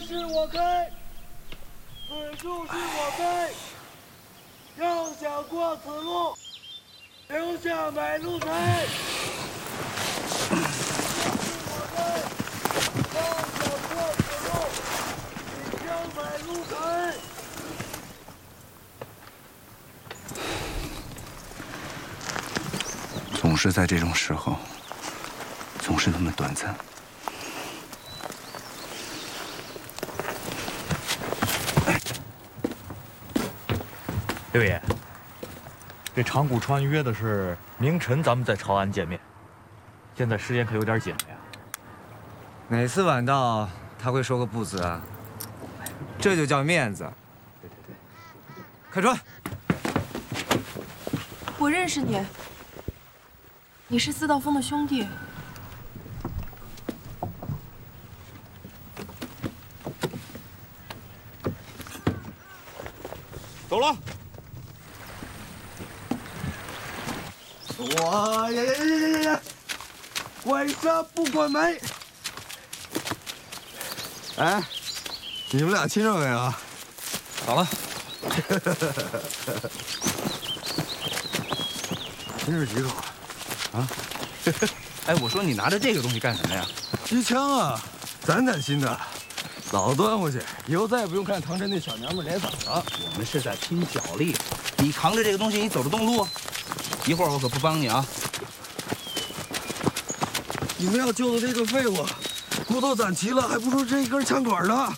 是我开，此处是我开。要想过此路，留下买路财。买路牌。 总是在这种时候，总是那么短暂。 六爷，这长谷川约的是明晨咱们在朝安见面，现在时间可有点紧了呀。 每次晚到，他会说个不字啊。这就叫面子。对，开船。 我认识你，你是四道风的兄弟。 走了。 哇呀！管杀不管埋。 哎。你们俩亲热没啊？ 好了。 亲是几口啊？哎，我说你拿着这个东西干什么呀？ 机枪啊，攒心的，老端回去，以后再也不用看唐晨那小娘们脸色了。 我们是在拼脚力，你扛着这个东西，你走得动路？一会儿我可不帮你啊！ 你们要救的这个废物，骨头攒齐了，还不如这一根枪管呢。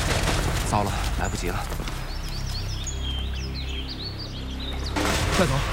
糟了，来不及了！ 快走！